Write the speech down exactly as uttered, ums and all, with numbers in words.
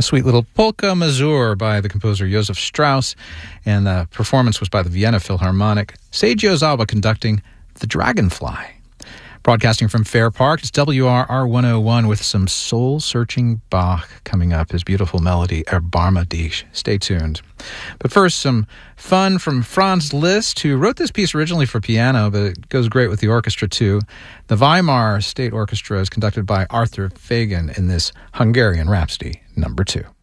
A sweet little polka mazur by the composer Joseph Strauss, and the performance was by the Vienna Philharmonic. Seiji Ozawa conducting The Dragonfly. Broadcasting from Fair Park, it's W R R one oh one with some soul-searching Bach coming up, his beautiful melody, Erbarme dich. Stay tuned. But first, some fun from Franz Liszt, who wrote this piece originally for piano, but it goes great with the orchestra too. The Weimar State Orchestra is conducted by Arthur Fagan in this Hungarian Rhapsody number two.